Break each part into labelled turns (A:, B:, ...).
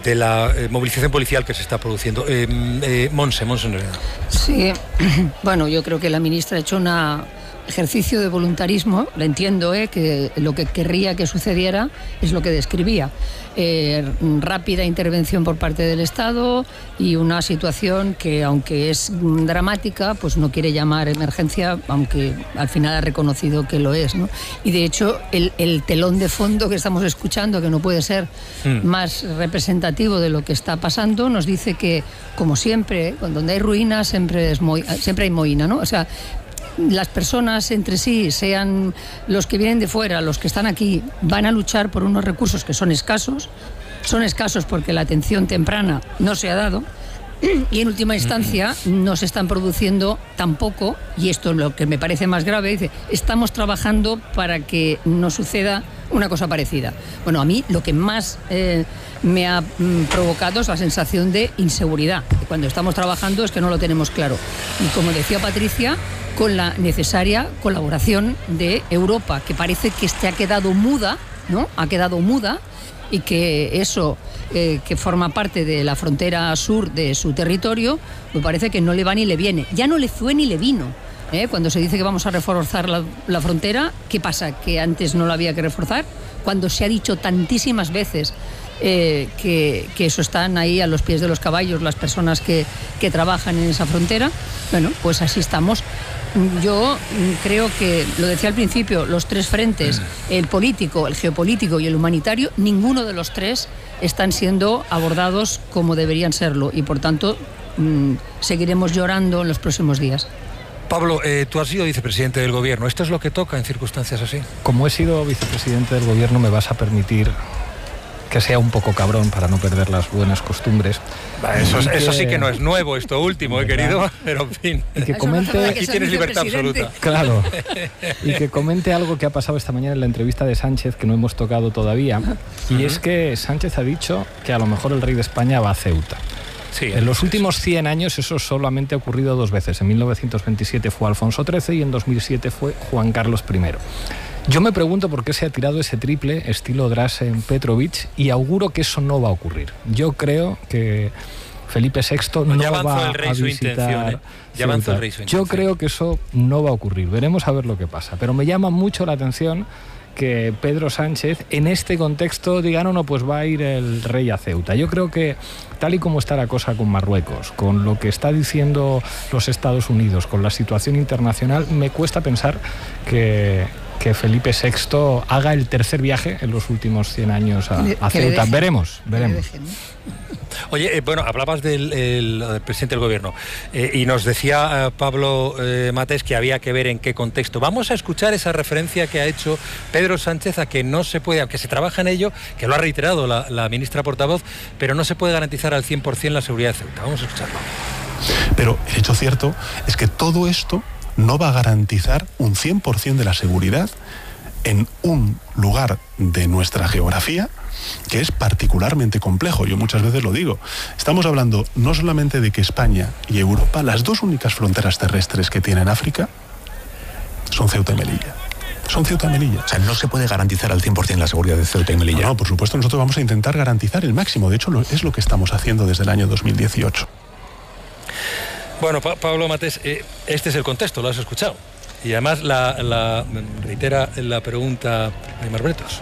A: de la movilización policial que se está produciendo. Monse Nereda.
B: Sí, bueno, yo creo que la ministra ha hecho un ejercicio de voluntarismo, lo entiendo, que lo que querría que sucediera es lo que describía. Rápida intervención por parte del Estado y una situación que, aunque es dramática, pues no quiere llamar emergencia, aunque al final ha reconocido que lo es, ¿no? Y de hecho el telón de fondo que estamos escuchando, que no puede ser más representativo de lo que está pasando, nos dice que, como siempre, donde hay ruinas siempre hay mohina, ¿no? O sea, las personas entre sí, sean los que vienen de fuera, los que están aquí, van a luchar por unos recursos que son escasos porque la atención temprana no se ha dado, y en última instancia no se están produciendo tampoco, y esto es lo que me parece más grave, dice, estamos trabajando para que no suceda una cosa parecida. Bueno, a mí lo que más me ha provocado es la sensación de inseguridad. Cuando estamos trabajando es que no lo tenemos claro. Y como decía Patricia, con la necesaria colaboración de Europa, que parece que ha quedado muda, ¿no? Ha quedado muda, y que eso, que forma parte de la frontera sur de su territorio, me parece que no le va ni le viene. Ya no le fue ni le vino. Cuando se dice que vamos a reforzar la frontera, ¿qué pasa? ¿Que antes no la había que reforzar? Cuando se ha dicho tantísimas veces que eso están ahí a los pies de los caballos las personas que trabajan en esa frontera. Bueno, pues así estamos. Yo creo que, lo decía al principio, los tres frentes, el político, el geopolítico y el humanitario, ninguno de los tres están siendo abordados como deberían serlo, y por tanto seguiremos llorando en los próximos días.
A: Pablo, tú has sido vicepresidente del gobierno. ¿Esto es lo que toca en circunstancias así?
C: Como he sido vicepresidente del gobierno, me vas a permitir que sea un poco cabrón para no perder las buenas costumbres.
A: Eso sí que no es nuevo, esto último, querido, pero en fin.
C: Y que comente...
A: Aquí tienes libertad absoluta.
C: Claro. Y que comente algo que ha pasado esta mañana en la entrevista de Sánchez, que no hemos tocado todavía, y es que Sánchez ha dicho que a lo mejor el rey de España va a Ceuta. Sí, en los últimos 100 años eso solamente ha ocurrido 2 veces. En 1927 fue Alfonso XIII y en 2007 fue Juan Carlos I. Yo me pregunto por qué se ha tirado ese triple estilo Dražen Petrović, y auguro que eso no va a ocurrir. Yo creo que Felipe VI no va a visitar Ceuta. Yo creo que eso no va a ocurrir. Veremos a ver lo que pasa. Pero me llama mucho la atención que Pedro Sánchez en este contexto diga, no, pues va a ir el rey a Ceuta. Yo creo que tal y como está la cosa con Marruecos, con lo que está diciendo los Estados Unidos, con la situación internacional, me cuesta pensar que Felipe VI haga el tercer viaje en los últimos 100 años a Ceuta. Veremos.
A: Oye, bueno, hablabas del presidente del gobierno y nos decía Pablo Matés que había que ver en qué contexto. Vamos a escuchar esa referencia que ha hecho Pedro Sánchez a que no se puede, aunque se trabaja en ello, que lo ha reiterado la ministra portavoz, pero no se puede garantizar al 100% la seguridad de Ceuta. Vamos a escucharlo.
D: Pero el hecho cierto es que todo esto no va a garantizar un 100% de la seguridad en un lugar de nuestra geografía que es particularmente complejo. Yo muchas veces lo digo. Estamos hablando no solamente de que España y Europa, las dos únicas fronteras terrestres que tienen África, son Ceuta y Melilla. Son Ceuta y Melilla.
E: O sea, no se puede garantizar al 100% la seguridad de Ceuta y Melilla.
D: No, por supuesto, nosotros vamos a intentar garantizar el máximo. De hecho, es lo que estamos haciendo desde el año 2018.
A: Bueno, Pablo Matés, este es el contexto, lo has escuchado. Y además reitera la pregunta de Marbretos.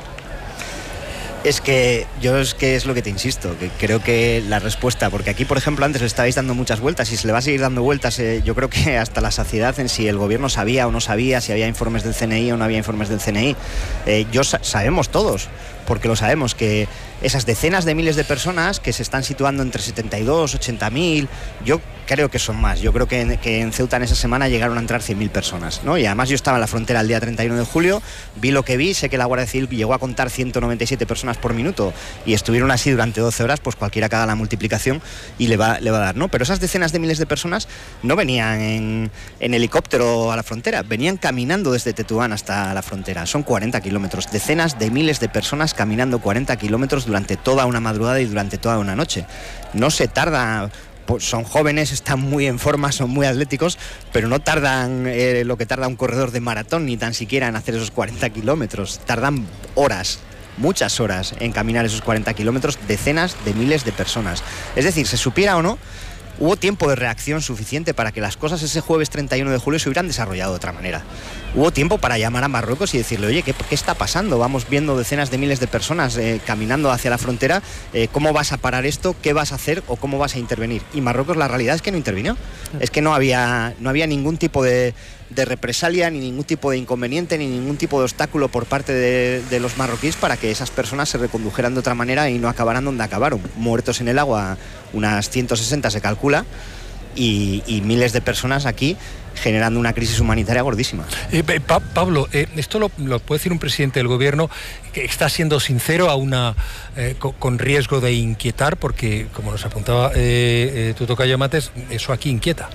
F: Es que es lo que te insisto, que creo que la respuesta, porque aquí, por ejemplo, antes le estabais dando muchas vueltas y se le va a seguir dando vueltas, yo creo que hasta la saciedad en si el gobierno sabía o no sabía, si había informes del CNI o no había informes del CNI. Sabemos todos, porque lo sabemos, que esas decenas de miles de personas que se están situando entre 72, 80.000, yo creo que son más. Yo creo que en Ceuta en esa semana llegaron a entrar 100.000 personas, ¿no? Y además yo estaba en la frontera el día 31 de julio, vi lo que vi, sé que la Guardia Civil llegó a contar 197 personas por minuto y estuvieron así durante 12 horas, pues cualquiera que haga la multiplicación y le va a dar, ¿no? Pero esas decenas de miles de personas no venían en helicóptero a la frontera, venían caminando desde Tetuán hasta la frontera. Son 40 kilómetros, decenas de miles de personas caminando 40 kilómetros durante toda una madrugada y durante toda una noche. No se tarda... Pues son jóvenes, están muy en forma, son muy atléticos, pero no tardan lo que tarda un corredor de maratón, ni tan siquiera en hacer esos 40 kilómetros. Tardan horas muchas horas en caminar esos 40 kilómetros, decenas de miles de personas. Es decir, se supiera o no, hubo tiempo de reacción suficiente para que las cosas ese jueves 31 de julio se hubieran desarrollado de otra manera. Hubo tiempo para llamar a Marruecos y decirle, oye, ¿qué está pasando? Vamos viendo decenas de miles de personas caminando hacia la frontera. ¿Cómo vas a parar esto? ¿Qué vas a hacer? ¿O cómo vas a intervenir? Y Marruecos, la realidad es que no intervino. Es que no había ningún tipo de represalia, ni ningún tipo de inconveniente, ni ningún tipo de obstáculo por parte de los marroquíes para que esas personas se recondujeran de otra manera y no acabaran donde acabaron, muertos en el agua, unas 160 se calcula, y miles de personas aquí generando una crisis humanitaria gordísima.
A: Pablo, esto lo puede decir un presidente del gobierno que está siendo sincero con riesgo de inquietar, porque como nos apuntaba tu tocayo Mates, eso aquí inquieta.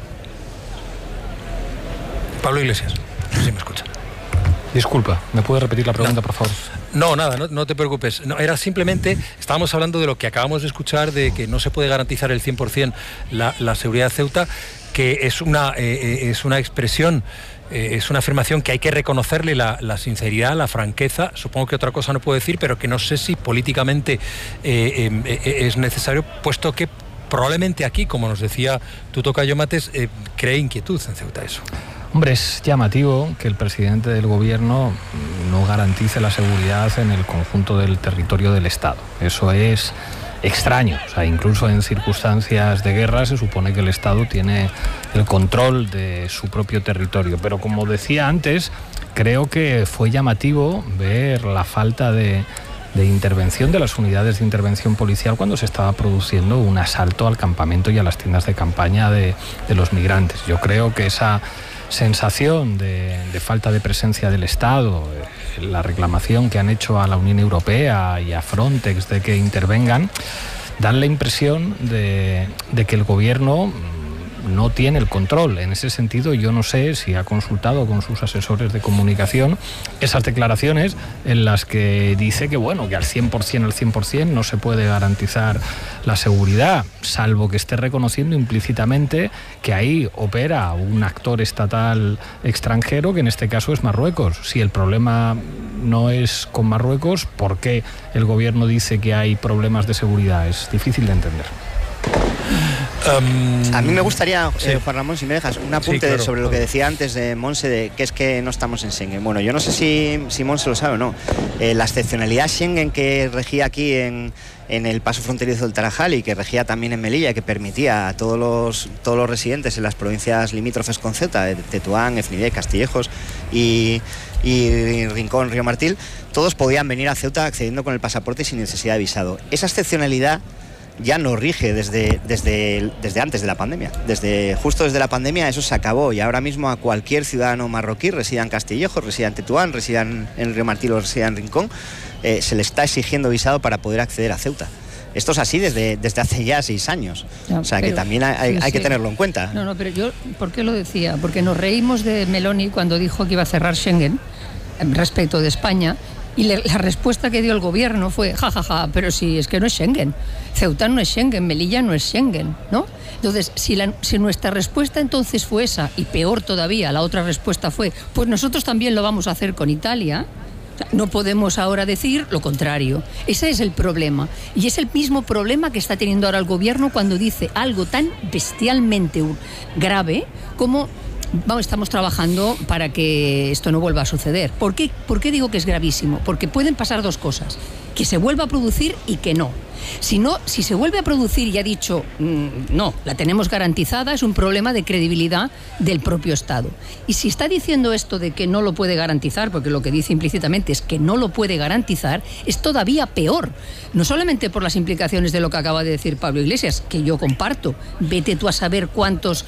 A: Pablo Iglesias, no sé si me escucha.
C: Disculpa, ¿me puede repetir la pregunta, por favor?
A: No, nada, no te preocupes. No, era simplemente, estábamos hablando de lo que acabamos de escuchar, de que no se puede garantizar el 100% la seguridad de Ceuta, que es una expresión, es una afirmación que hay que reconocerle la sinceridad, la franqueza. Supongo que otra cosa no puedo decir, pero que no sé si políticamente es necesario, puesto que probablemente aquí, como nos decía tu tocayo Mates, cree inquietud en Ceuta eso.
C: Hombre, es llamativo que el presidente del gobierno no garantice la seguridad en el conjunto del territorio del Estado. Eso es extraño. O sea, incluso en circunstancias de guerra se supone que el Estado tiene el control de su propio territorio. Pero como decía antes, creo que fue llamativo ver la falta de intervención de las unidades de intervención policial cuando se estaba produciendo un asalto al campamento y a las tiendas de campaña de los migrantes. Yo creo que esa sensación de falta de presencia del Estado, la reclamación que han hecho a la Unión Europea y a Frontex de que intervengan, dan la impresión de que el gobierno no tiene el control. En ese sentido, yo no sé si ha consultado con sus asesores de comunicación esas declaraciones en las que dice que, bueno, que al 100% no se puede garantizar la seguridad, salvo que esté reconociendo implícitamente que ahí opera un actor estatal extranjero, que en este caso es Marruecos. Si el problema no es con Marruecos, ¿por qué el gobierno dice que hay problemas de seguridad? Es difícil de entender.
F: A mí me gustaría, Juan Ramón, si me dejas, un apunte claro, sobre lo que decía antes de Monse, de que es que no estamos en Schengen. Bueno, yo no sé si Monse lo sabe o no. La excepcionalidad Schengen que regía aquí en el paso fronterizo del Tarajal y que regía también en Melilla, que permitía a todos los residentes en las provincias limítrofes con Ceuta, de Tetuán, Efnidé, Castillejos y Rincón, Río Martil, todos podían venir a Ceuta accediendo con el pasaporte sin necesidad de visado. Esa excepcionalidad ya no rige desde antes de la pandemia. Justo desde la pandemia eso se acabó, y ahora mismo a cualquier ciudadano marroquí, resida en Castillejos, resida en Tetuán, resida en Río Martil o resida en Rincón, se le está exigiendo visado para poder acceder a Ceuta. Esto es así desde hace ya 6 años. Ya, o sea, que también hay que tenerlo en cuenta.
B: No, pero yo, ¿por qué lo decía? Porque nos reímos de Meloni cuando dijo que iba a cerrar Schengen respecto de España. Y la respuesta que dio el gobierno fue, pero si es que no es Schengen. Ceuta no es Schengen, Melilla no es Schengen, ¿no? Entonces, si nuestra respuesta entonces fue esa, y peor todavía, la otra respuesta fue, pues nosotros también lo vamos a hacer con Italia, o sea, no podemos ahora decir lo contrario. Ese es el problema. Y es el mismo problema que está teniendo ahora el gobierno cuando dice algo tan bestialmente grave como... estamos trabajando para que esto no vuelva a suceder. ¿Por qué digo que es gravísimo? Porque pueden pasar 2 cosas. Que se vuelva a producir y que no. Si se vuelve a producir y ha dicho, no, la tenemos garantizada, es un problema de credibilidad del propio Estado. Y si está diciendo esto de que no lo puede garantizar, porque lo que dice implícitamente es que no lo puede garantizar, es todavía peor. No solamente por las implicaciones de lo que acaba de decir Pablo Iglesias, que yo comparto. Vete tú a saber cuántas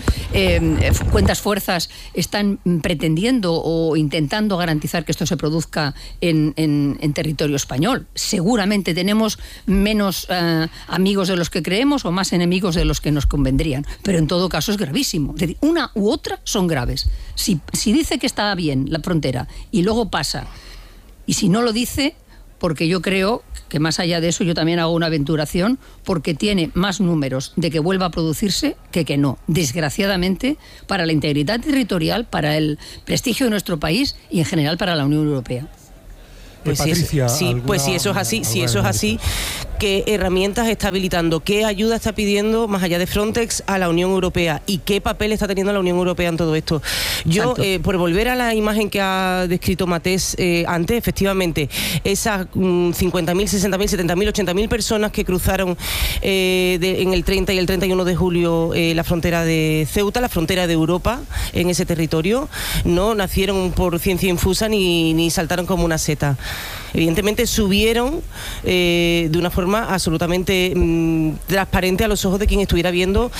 B: fuerzas están pretendiendo o intentando garantizar que esto se produzca en territorio español. Seguramente tenemos menos amigos de los que creemos o más enemigos de los que nos convendrían, pero en todo caso es gravísimo. Es decir, una u otra son graves. Si dice que está bien la frontera y luego pasa, y si no lo dice, porque yo creo que más allá de eso yo también hago una aventuración, porque tiene más números de que vuelva a producirse que no, desgraciadamente, para la integridad territorial, para el prestigio de nuestro país y en general para la Unión Europea.
G: Pues
A: Patricia,
G: pues si eso es así, ¿qué herramientas está habilitando? ¿Qué ayuda está pidiendo más allá de Frontex a la Unión Europea? ¿Y qué papel está teniendo la Unión Europea en todo esto? Yo, por volver a la imagen que ha descrito Matés antes, efectivamente, esas 50.000, 60.000, 70.000, 80.000 personas que cruzaron en el 30 y el 31 de julio la frontera de Ceuta, la frontera de Europa, en ese territorio, no nacieron por ciencia infusa ni saltaron como una seta. Evidentemente subieron de una forma absolutamente transparente a los ojos de quien estuviera viendo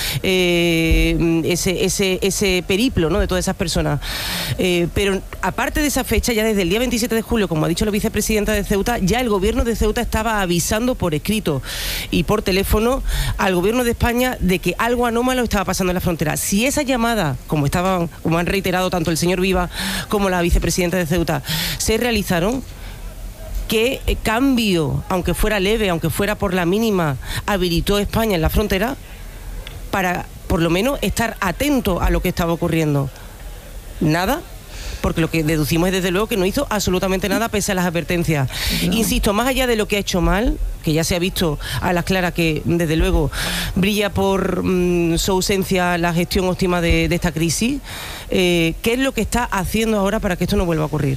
G: ese periplo, ¿no?, de todas esas personas. Pero aparte de esa fecha, ya desde el día 27 de julio, como ha dicho la vicepresidenta de Ceuta, ya el gobierno de Ceuta estaba avisando por escrito y por teléfono al gobierno de España de que algo anómalo estaba pasando en la frontera. Si esa llamada, como han reiterado tanto el señor Viva como la vicepresidenta de Ceuta, se realizaron, ¿qué cambio, aunque fuera leve, aunque fuera por la mínima, habilitó España en la frontera para, por lo menos, estar atento a lo que estaba ocurriendo? Nada, porque lo que deducimos es desde luego que no hizo absolutamente nada pese a las advertencias. No. Insisto, más allá de lo que ha hecho mal, que ya se ha visto a las claras que desde luego brilla por su ausencia la gestión óptima de esta crisis, ¿qué es lo que está haciendo ahora para que esto no vuelva a ocurrir?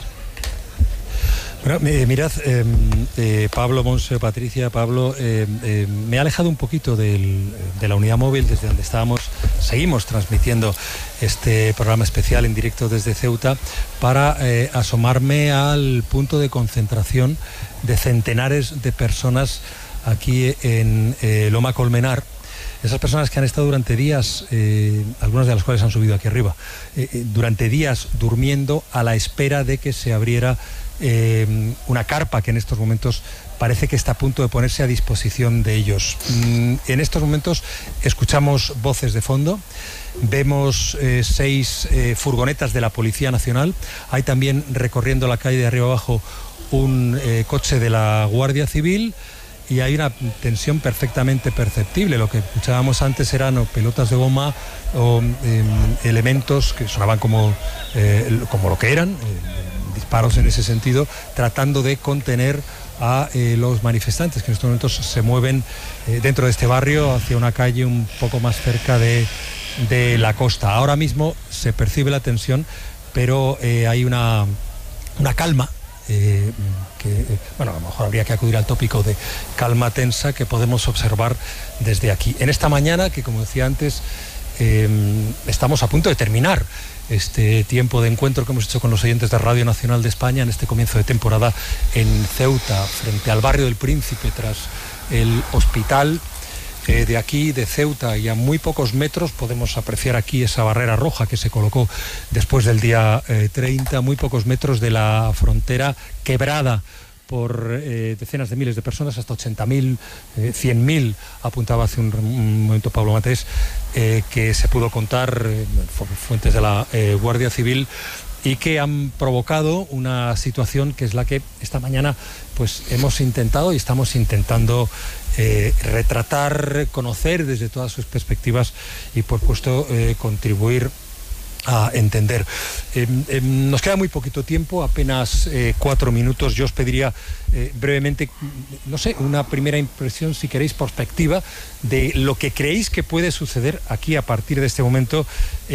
A: Bueno, mirad, Pablo, Monse, Patricia, Pablo, me he alejado un poquito de la unidad móvil desde donde seguimos transmitiendo este programa especial en directo desde Ceuta para asomarme al punto de concentración de centenares de personas aquí en Loma Colmenar. Esas personas que han estado durante días, algunas de las cuales han subido aquí arriba, durante días durmiendo a la espera de que se abriera una carpa que en estos momentos parece que está a punto de ponerse a disposición de ellos. En estos momentos escuchamos voces de fondo, vemos 6 furgonetas de la Policía Nacional, hay también recorriendo la calle de arriba abajo un coche de la Guardia Civil y hay una tensión perfectamente perceptible. Lo que escuchábamos antes eran pelotas de goma o elementos que sonaban como lo que eran, disparos en ese sentido, tratando de contener a los manifestantes que en estos momentos se mueven dentro de este barrio hacia una calle un poco más cerca de la costa. Ahora mismo se percibe la tensión, pero hay una calma a lo mejor habría que acudir al tópico de calma tensa que podemos observar desde aquí. En esta mañana, que como decía antes, estamos a punto de terminar este tiempo de encuentro que hemos hecho con los oyentes de Radio Nacional de España en este comienzo de temporada en Ceuta, frente al barrio del Príncipe, tras el hospital de aquí, de Ceuta, y a muy pocos metros podemos apreciar aquí esa barrera roja que se colocó después del día 30, muy pocos metros de la frontera quebrada por decenas de miles de personas, hasta 80.000, 100.000, apuntaba hace un momento Pablo Matés, que se pudo contar fuentes de la Guardia Civil, y que han provocado una situación que es la que esta mañana pues hemos intentado y estamos intentando retratar, conocer desde todas sus perspectivas y por supuesto contribuir a entender. Nos queda muy poquito tiempo, apenas 4 minutos. Yo os pediría brevemente, no sé, una primera impresión, si queréis, perspectiva de lo que creéis que puede suceder aquí a partir de este momento,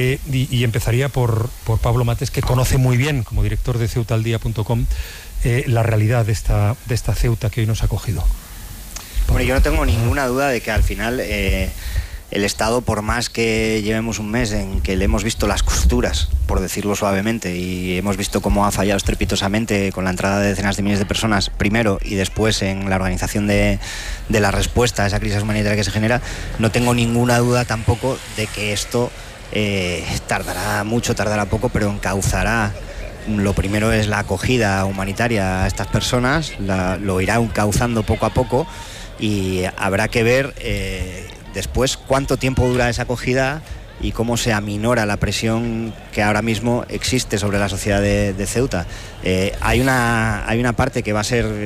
A: y empezaría por Pablo Matés, que conoce muy bien, como director de ceutaldía.com, la realidad de esta Ceuta que hoy nos ha acogido.
F: Hombre, yo no tengo ninguna duda de que al final el Estado, por más que llevemos un mes en que le hemos visto las costuras, por decirlo suavemente, y hemos visto cómo ha fallado estrepitosamente con la entrada de decenas de miles de personas primero y después en la organización de la respuesta a esa crisis humanitaria que se genera, no tengo ninguna duda tampoco de que esto tardará mucho, tardará poco, pero encauzará. Lo primero es la acogida humanitaria a estas personas, lo irá encauzando poco a poco, y habrá que ver después cuánto tiempo dura esa acogida y cómo se aminora la presión que ahora mismo existe sobre la sociedad de Ceuta. Hay una parte que va a ser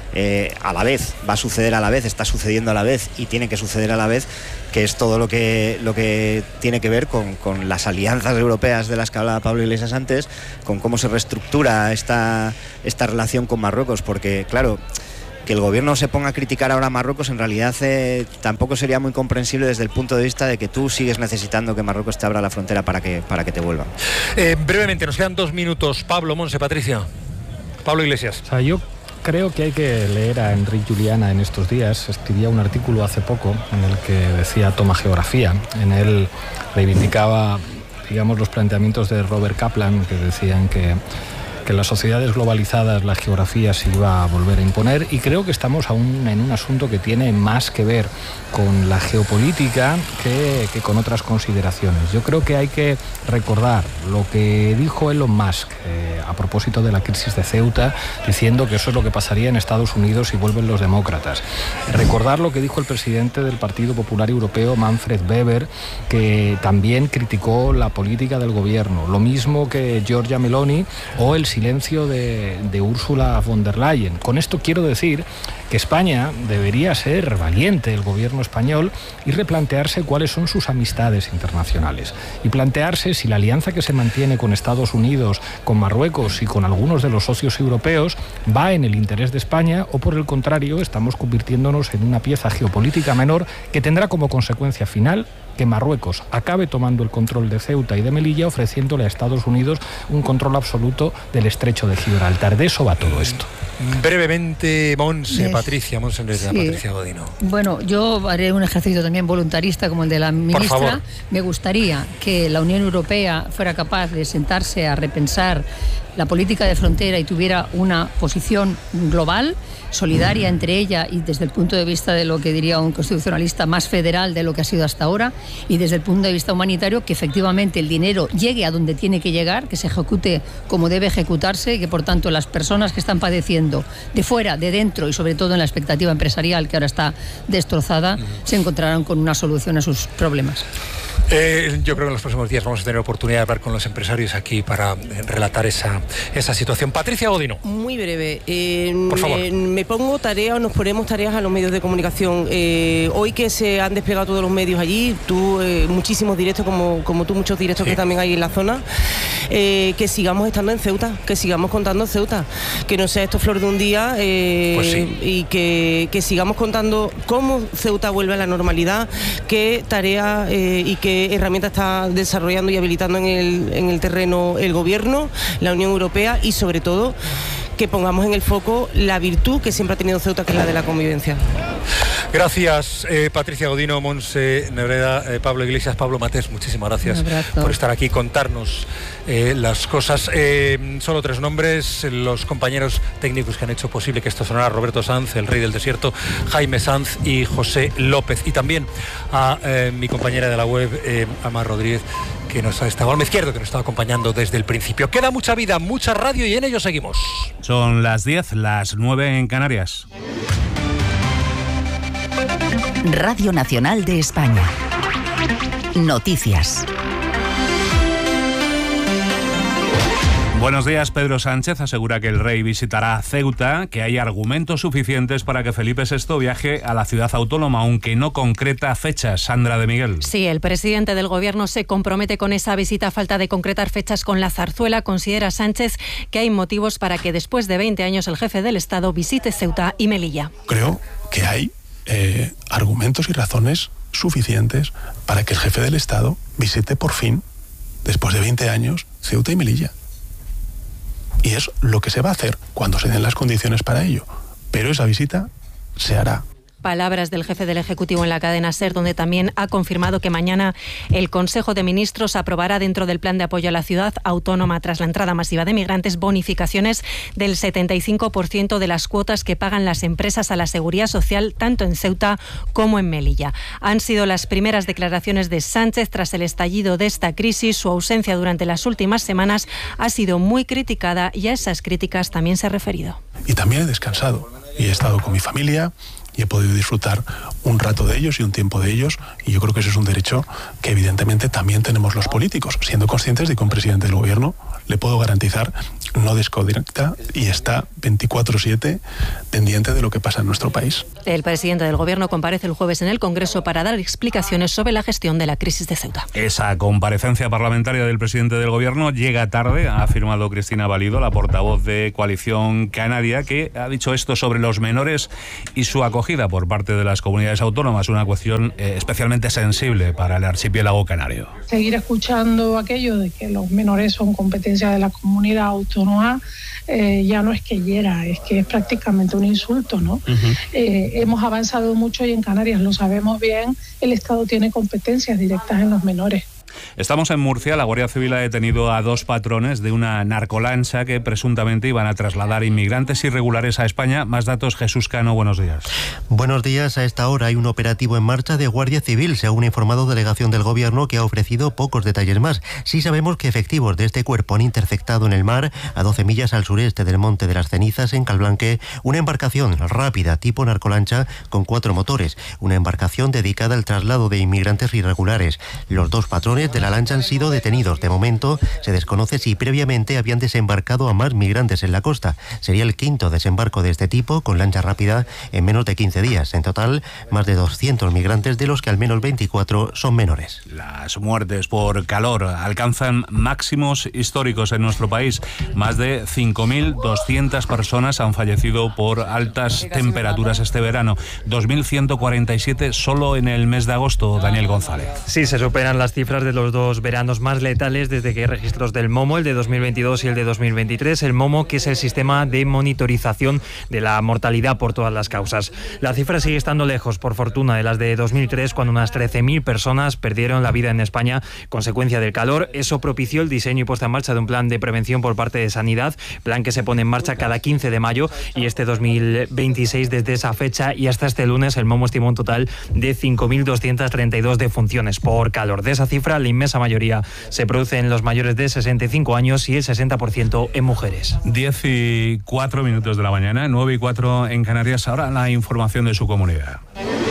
F: a la vez, va a suceder a la vez, está sucediendo a la vez y tiene que suceder a la vez, que es todo lo que tiene que ver con las alianzas europeas de las que hablaba Pablo Iglesias antes, con cómo se reestructura esta relación con Marruecos, porque claro, que el gobierno se ponga a criticar ahora a Marruecos en realidad tampoco sería muy comprensible desde el punto de vista de que tú sigues necesitando que Marruecos te abra la frontera para que te vuelvan.
A: Brevemente, nos quedan 2 minutos. Pablo, Monse, Patricia. Pablo Iglesias.
C: O sea, yo creo que hay que leer a Enric Juliana en estos días. Escribía un artículo hace poco en el que decía Toma Geografía. En él reivindicaba, digamos, los planteamientos de Robert Kaplan, que decían que en las sociedades globalizadas la geografía se iba a volver a imponer, y creo que estamos aún en un asunto que tiene más que ver con la geopolítica que con otras consideraciones. Yo creo que hay que recordar lo que dijo Elon Musk a propósito de la crisis de Ceuta, diciendo que eso es lo que pasaría en Estados Unidos si vuelven los demócratas. Recordar lo que dijo el presidente del Partido Popular Europeo, Manfred Weber, que también criticó la política del gobierno, lo mismo que Giorgia Meloni o el silencio de Ursula von der Leyen. Con esto quiero decir que España debería ser valiente, el gobierno español, y replantearse cuáles son sus amistades internacionales y plantearse si la alianza que se mantiene con Estados Unidos, con Marruecos y con algunos de los socios europeos va en el interés de España, o por el contrario estamos convirtiéndonos en una pieza geopolítica menor que tendrá como consecuencia final que Marruecos acabe tomando el control de Ceuta y de Melilla, ofreciéndole a Estados Unidos un control absoluto del estrecho de Gibraltar. De eso va todo esto.
A: Brevemente, Monse, Patricia, Monse, sí. Patricia Godino.
B: Bueno, yo haré un ejercicio también voluntarista como el de la ministra.
A: Por favor.
B: Me gustaría que la Unión Europea fuera capaz de sentarse a repensar la política de frontera y tuviera una posición global, solidaria entre ella y desde el punto de vista de lo que diría un constitucionalista más federal de lo que ha sido hasta ahora, y desde el punto de vista humanitario que efectivamente el dinero llegue a donde tiene que llegar, que se ejecute como debe ejecutarse y que por tanto las personas que están padeciendo de fuera, de dentro y sobre todo en la expectativa empresarial que ahora está destrozada, se encontrarán con una solución a sus problemas.
A: Yo creo que en los próximos días vamos a tener oportunidad de hablar con los empresarios aquí para relatar esa situación. Patricia Godino.
G: Muy breve.
A: Por favor.
G: Me pongo tarea, o nos ponemos tareas a los medios de comunicación. Hoy que se han desplegado todos los medios allí, tú, muchísimos directos, como tú, muchos directos que también hay en la zona, que sigamos estando en Ceuta, que sigamos contando Ceuta, que no sea esto flor de un día,
A: pues sí.
G: Y que sigamos contando cómo Ceuta vuelve a la normalidad, qué tarea y qué herramientas está desarrollando y habilitando en el terreno el gobierno, la Unión Europea, y sobre todo que pongamos en el foco la virtud que siempre ha tenido Ceuta, que es la de la convivencia.
A: Gracias, Patricia Godino, Monse Nebreda, Pablo Iglesias, Pablo Matés, muchísimas gracias por estar aquí y contarnos las cosas. Solo 3 nombres, los compañeros técnicos que han hecho posible que esto sonara: Roberto Sanz, el rey del desierto, Jaime Sanz y José López. Y también a mi compañera de la web, Amar Rodríguez, que nos ha estado a mi izquierdo, que nos está acompañando desde el principio. Queda mucha vida, mucha radio y en ello seguimos.
H: Son las 10, las 9 en Canarias.
I: Radio Nacional de España. Noticias.
H: Buenos días. Pedro Sánchez asegura que el rey visitará Ceuta, que hay argumentos suficientes para que Felipe VI viaje a la ciudad autónoma, aunque no concreta fechas. Sandra de Miguel.
J: Sí, el presidente del gobierno se compromete con esa visita a falta de concretar fechas con la zarzuela. Considera Sánchez que hay motivos para que después de 20 años el jefe del Estado visite Ceuta y Melilla.
D: Creo que hay argumentos y razones suficientes para que el jefe del Estado visite por fin, después de 20 años, Ceuta y Melilla. Y es lo que se va a hacer cuando se den las condiciones para ello. Pero esa visita se hará.
J: Palabras del jefe del Ejecutivo en la cadena SER, donde también ha confirmado que mañana el Consejo de Ministros aprobará, dentro del plan de apoyo a la ciudad autónoma tras la entrada masiva de migrantes, bonificaciones del 75% de las cuotas que pagan las empresas a la seguridad social, tanto en Ceuta como en Melilla. Han sido las primeras declaraciones de Sánchez tras el estallido de esta crisis. Su ausencia durante las últimas semanas ha sido muy criticada y a esas críticas también se ha referido.
D: Y también he descansado y he estado con mi familia y he podido disfrutar un rato de ellos y un tiempo de ellos, y yo creo que ese es un derecho que evidentemente también tenemos los políticos, siendo conscientes de que un presidente del gobierno, le puedo garantizar, no desconecta y está 24/7 pendiente de lo que pasa en nuestro país.
J: El presidente del Gobierno comparece el jueves en el Congreso para dar explicaciones sobre la gestión de la crisis de Ceuta.
H: Esa comparecencia parlamentaria del presidente del Gobierno llega tarde, ha afirmado Cristina Valido, la portavoz de Coalición Canaria, que ha dicho esto sobre los menores y su acogida por parte de las comunidades autónomas, una cuestión especialmente sensible para el archipiélago canario.
K: Seguir escuchando aquello de que los menores son competencia de la comunidad autónoma ya no es que hiera, es que es prácticamente un insulto, ¿no? Hemos avanzado mucho y en Canarias, lo sabemos bien, el Estado tiene competencias directas en los menores.
H: Estamos en Murcia. La Guardia Civil ha detenido a 2 patrones de una narcolancha que presuntamente iban a trasladar inmigrantes irregulares a España. Más datos, Jesús Cano, buenos días.
L: Buenos días. A esta hora hay un operativo en marcha de Guardia Civil, según ha informado delegación del Gobierno, que ha ofrecido pocos detalles más. Sí sabemos que efectivos de este cuerpo han interceptado en el mar, a 12 millas al sureste del Monte de las Cenizas, en Calblanque, una embarcación rápida tipo narcolancha con 4 motores, una embarcación dedicada al traslado de inmigrantes irregulares. Los 2 patrones de la lancha han sido detenidos. De momento se desconoce si previamente habían desembarcado a más migrantes en la costa. Sería el 5º desembarco de este tipo con lancha rápida en menos de 15 días. En total, más de 200 migrantes, de los que al menos 24 son menores.
H: Las muertes por calor alcanzan máximos históricos en nuestro país. Más de 5.200 personas han fallecido por altas temperaturas este verano. 2.147 solo en el mes de agosto. Daniel González.
M: Sí, se superan las cifras de los 2 veranos más letales desde que hay registros del MOMO, el de 2022 y el de 2023. El MOMO, que es el sistema de monitorización de la mortalidad por todas las causas. La cifra sigue estando lejos, por fortuna, de las de 2003, cuando unas 13.000 personas perdieron la vida en España consecuencia del calor. Eso propició el diseño y puesta en marcha de un plan de prevención por parte de Sanidad, plan que se pone en marcha cada 15 de mayo, y este 2026, desde esa fecha y hasta este lunes, el MOMO estimó un total de 5.232 defunciones por calor. De esa cifra, la inmensa mayoría se produce en los mayores de 65 años y el 60% en mujeres.
H: 10:04 de la mañana, 9:04 en Canarias. Ahora la información de su comunidad.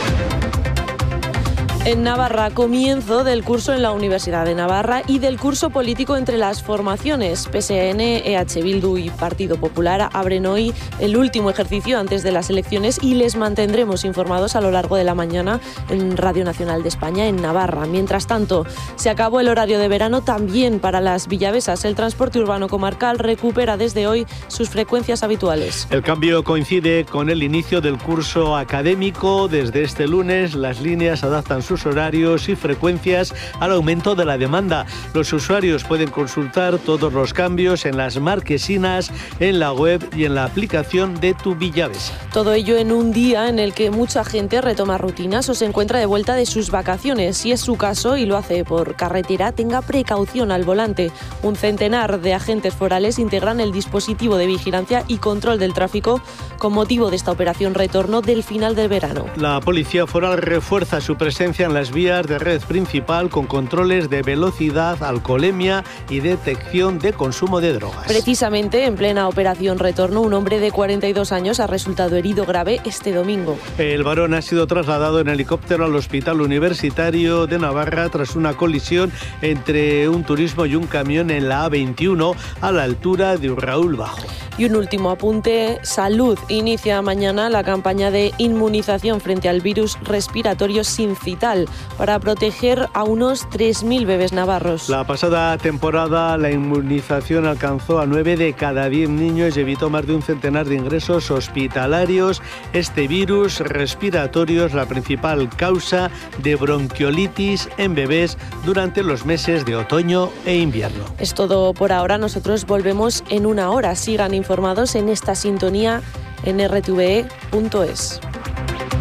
N: En Navarra, comienzo del curso en la Universidad de Navarra y del curso político entre las formaciones. PSN, EH Bildu y Partido Popular abren hoy el último ejercicio antes de las elecciones y les mantendremos informados a lo largo de la mañana en Radio Nacional de España en Navarra. Mientras tanto, se acabó el horario de verano también para las villavesas. El transporte urbano comarcal recupera desde hoy sus frecuencias habituales.
O: El cambio coincide con el inicio del curso académico. Desde este lunes, las líneas adaptan sus horarios y frecuencias al aumento de la demanda. Los usuarios pueden consultar todos los cambios en las marquesinas, en la web y en la aplicación de Tu Villavesa.
N: Todo ello en un día en el que mucha gente retoma rutinas o se encuentra de vuelta de sus vacaciones. Si es su caso y lo hace por carretera, tenga precaución al volante. Un centenar de agentes forales integran el dispositivo de vigilancia y control del tráfico con motivo de esta operación retorno del final del verano.
O: La Policía Foral refuerza su presencia en las vías de red principal con controles de velocidad, alcoholemia y detección de consumo de drogas.
N: Precisamente en plena operación retorno, un hombre de 42 años ha resultado herido grave este domingo.
O: El varón ha sido trasladado en helicóptero al Hospital Universitario de Navarra tras una colisión entre un turismo y un camión en la A21 a la altura de Urraúl Bajo.
N: Y un último apunte, Salud inicia mañana la campaña de inmunización frente al virus respiratorio sincital para proteger a unos 3.000 bebés navarros.
O: La pasada temporada la inmunización alcanzó a 9 de cada 10 niños y evitó más de un centenar de ingresos hospitalarios. Este virus respiratorio es la principal causa de bronquiolitis en bebés durante los meses de otoño e invierno.
N: Es todo por ahora, nosotros volvemos en una hora. Sigan informados en esta sintonía en rtve.es.